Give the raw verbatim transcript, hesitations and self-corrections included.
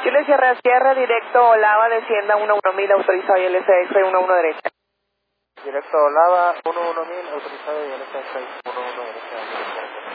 Yo le cierre a cierre, directo Olava, descienda uno uno mil, autorizado y L C X uno uno derecha. Directo Olava, uno uno mil, autorizado y L C X uno uno derecha.